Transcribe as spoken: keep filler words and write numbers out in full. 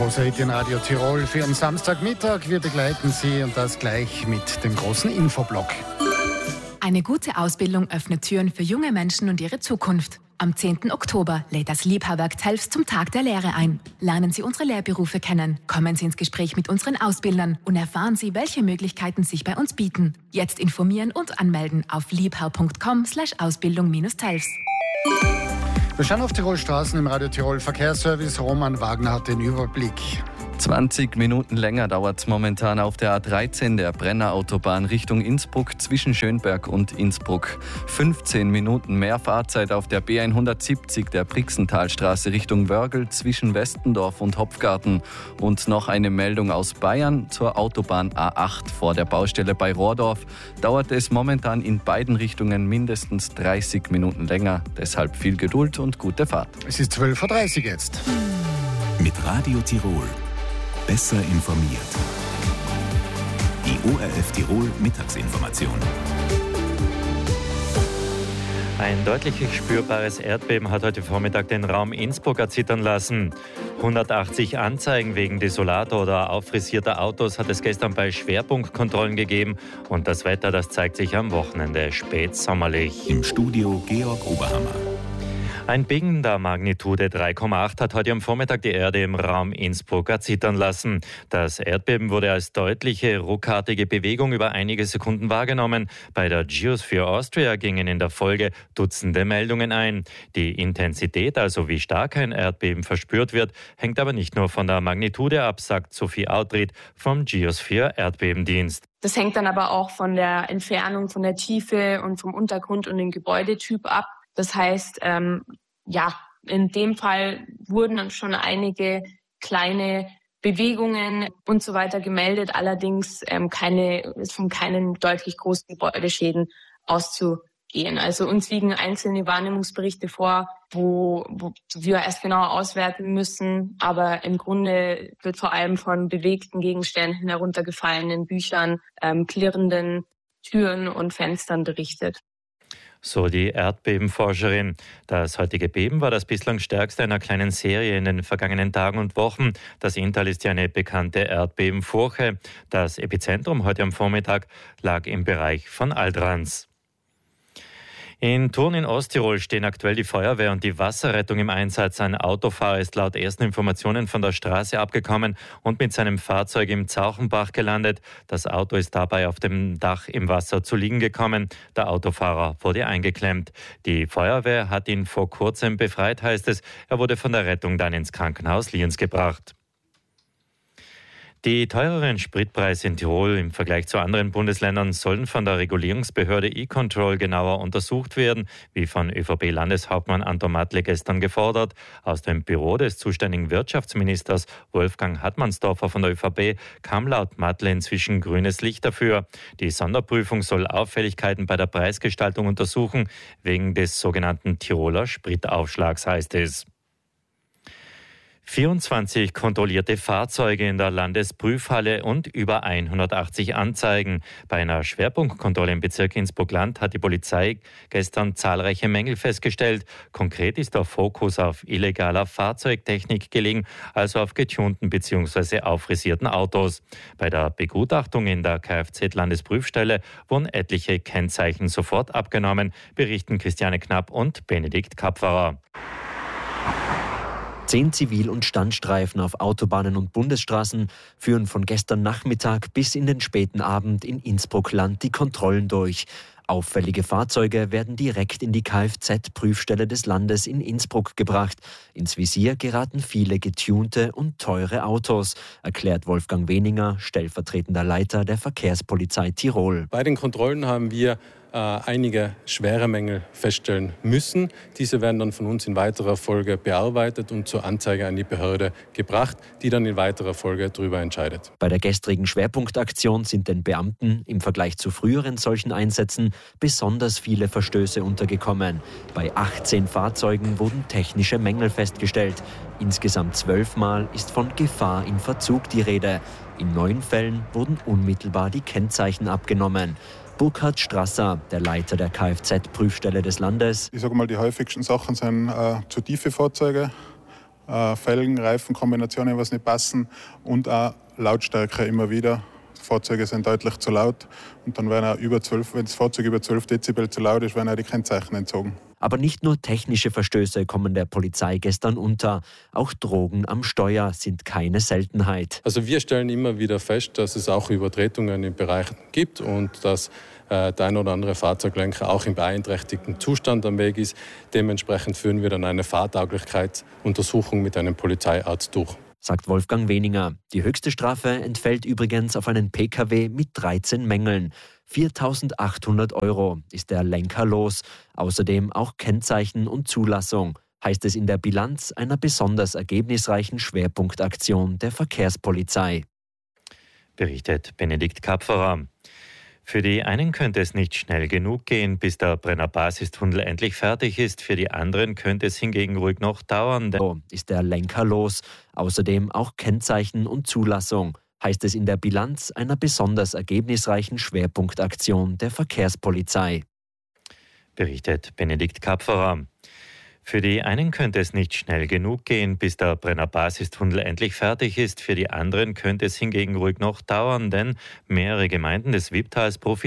Große Hit in Radio Tirol für den Samstagmittag. Wir begleiten Sie und das gleich mit dem großen Infoblock. Eine gute Ausbildung öffnet Türen für junge Menschen und ihre Zukunft. Am zehnten Oktober lädt das Liebherrwerk Telfs zum Tag der Lehre ein. Lernen Sie unsere Lehrberufe kennen, kommen Sie ins Gespräch mit unseren Ausbildern und erfahren Sie, welche Möglichkeiten sich bei uns bieten. Jetzt informieren und anmelden auf liebherr punkt com slash Ausbildung Telfs. Wir schauen auf Tirol Straßen im Radio Tirol Verkehrsservice. Roman Wagner hat den Überblick. zwanzig Minuten länger dauert es momentan auf der A dreizehn, der Brennerautobahn Richtung Innsbruck zwischen Schönberg und Innsbruck. fünfzehn Minuten mehr Fahrzeit auf der B hundertsiebzig, der Brixenthalstraße Richtung Wörgl zwischen Westendorf und Hopfgarten. Und noch eine Meldung aus Bayern zur Autobahn A acht vor der Baustelle bei Rohrdorf. Dauert es momentan in beiden Richtungen mindestens dreißig Minuten länger. Deshalb viel Geduld und gute Fahrt. Es ist zwölf Uhr dreißig jetzt. Mit Radio Tirol. Besser informiert. Die O R F Tirol Mittagsinformation. Ein deutlich spürbares Erdbeben hat heute Vormittag den Raum Innsbruck erzittern lassen. hundertachtzig Anzeigen wegen desolater oder auffrisierter Autos hat es gestern bei Schwerpunktkontrollen gegeben. Und das Wetter, das zeigt sich am Wochenende spätsommerlich. Im Studio Georg Oberhammer. Ein Beben der Magnitude drei Komma acht hat heute am Vormittag die Erde im Raum Innsbruck erzittern lassen. Das Erdbeben wurde als deutliche, ruckartige Bewegung über einige Sekunden wahrgenommen. Bei der Geosphere Austria gingen in der Folge Dutzende Meldungen ein. Die Intensität, also wie stark ein Erdbeben verspürt wird, hängt aber nicht nur von der Magnitude ab, sagt Sophie Autried vom Geosphere Erdbebendienst. Das hängt dann aber auch von der Entfernung, von der Tiefe und vom Untergrund und dem Gebäudetyp ab. Das heißt, ähm, ja, in dem Fall wurden dann schon einige kleine Bewegungen und so weiter gemeldet, allerdings ähm, keine, ist von keinen deutlich großen Gebäudeschäden auszugehen. Also uns liegen einzelne Wahrnehmungsberichte vor, wo, wo wir erst genauer auswerten müssen, aber im Grunde wird vor allem von bewegten Gegenständen, heruntergefallenen Büchern, ähm, klirrenden Türen und Fenstern berichtet. So die Erdbebenforscherin. Das heutige Beben war das bislang stärkste einer kleinen Serie in den vergangenen Tagen und Wochen. Das Inntal ist ja eine bekannte Erdbebenfurche. Das Epizentrum heute am Vormittag lag im Bereich von Aldrans. In Thurn in Osttirol stehen aktuell die Feuerwehr und die Wasserrettung im Einsatz. Ein Autofahrer ist laut ersten Informationen von der Straße abgekommen und mit seinem Fahrzeug im Zauchenbach gelandet. Das Auto ist dabei auf dem Dach im Wasser zu liegen gekommen. Der Autofahrer wurde eingeklemmt. Die Feuerwehr hat ihn vor kurzem befreit, heißt es. Er wurde von der Rettung dann ins Krankenhaus Lienz gebracht. Die teureren Spritpreise in Tirol im Vergleich zu anderen Bundesländern sollen von der Regulierungsbehörde E-Control genauer untersucht werden, wie von ÖVP-Landeshauptmann Anton Matle gestern gefordert. Aus dem Büro des zuständigen Wirtschaftsministers Wolfgang Hartmannsdorfer von der ÖVP kam laut Matle inzwischen grünes Licht dafür. Die Sonderprüfung soll Auffälligkeiten bei der Preisgestaltung untersuchen, wegen des sogenannten Tiroler Spritaufschlags, heißt es. vierundzwanzig kontrollierte Fahrzeuge in der Landesprüfhalle und über hundertachtzig Anzeigen. Bei einer Schwerpunktkontrolle im Bezirk Innsbruck-Land hat die Polizei gestern zahlreiche Mängel festgestellt. Konkret ist der Fokus auf illegaler Fahrzeugtechnik gelegen, also auf getunten bzw. auffrisierten Autos. Bei der Begutachtung in der Kfz-Landesprüfstelle wurden etliche Kennzeichen sofort abgenommen, berichten Christiane Knapp und Benedikt Kapferer. Zehn Zivil- und Standstreifen auf Autobahnen und Bundesstraßen führen von gestern Nachmittag bis in den späten Abend in Innsbruck-Land die Kontrollen durch. Auffällige Fahrzeuge werden direkt in die Kfz-Prüfstelle des Landes in Innsbruck gebracht. Ins Visier geraten viele getunte und teure Autos, erklärt Wolfgang Weninger, stellvertretender Leiter der Verkehrspolizei Tirol. Bei den Kontrollen haben wir äh, einige schwere Mängel feststellen müssen. Diese werden dann von uns in weiterer Folge bearbeitet und zur Anzeige an die Behörde gebracht, die dann in weiterer Folge darüber entscheidet. Bei der gestrigen Schwerpunktaktion sind den Beamten im Vergleich zu früheren solchen Einsätzen besonders viele Verstöße untergekommen. Bei achtzehn Fahrzeugen wurden technische Mängel festgestellt. Insgesamt zwölfmal ist von Gefahr in Verzug die Rede. In neun Fällen wurden unmittelbar die Kennzeichen abgenommen. Burkhard Strasser, der Leiter der Kfz-Prüfstelle des Landes. Ich sage mal, die häufigsten Sachen sind äh, zu tiefe Fahrzeuge, äh, Felgen, Reifenkombinationen, was nicht passen und auch Lautstärke immer wieder. Fahrzeuge sind deutlich zu laut und dann werden auch über zwölf, wenn das Fahrzeug über zwölf Dezibel zu laut ist, werden auch die Kennzeichen entzogen. Aber nicht nur technische Verstöße kommen der Polizei gestern unter. Auch Drogen am Steuer sind keine Seltenheit. Also wir stellen immer wieder fest, dass es auch Übertretungen im Bereich gibt und dass äh, der ein oder andere Fahrzeuglenker auch im beeinträchtigten Zustand am Weg ist. Dementsprechend führen wir dann eine Fahrtauglichkeitsuntersuchung mit einem Polizeiarzt durch, sagt Wolfgang Weninger. Die höchste Strafe entfällt übrigens auf einen P K W mit dreizehn Mängeln. viertausendachthundert Euro ist der Lenker los. Außerdem auch Kennzeichen und Zulassung, heißt es in der Bilanz einer besonders ergebnisreichen Schwerpunktaktion der Verkehrspolizei. Berichtet Benedikt Kapferer. Für die einen könnte es nicht schnell genug gehen, bis der Brenner Basistunnel endlich fertig ist. Für die anderen könnte es hingegen ruhig noch dauern. So ist der Lenker los. Außerdem auch Kennzeichen und Zulassung, heißt es in der Bilanz einer besonders ergebnisreichen Schwerpunktaktion der Verkehrspolizei. Berichtet Benedikt Kapferer. Für die einen könnte es nicht schnell genug gehen, bis der Brenner Basistunnel endlich fertig ist. Für die anderen könnte es hingegen ruhig noch dauern, denn mehrere Gemeinden des Wipptals profitieren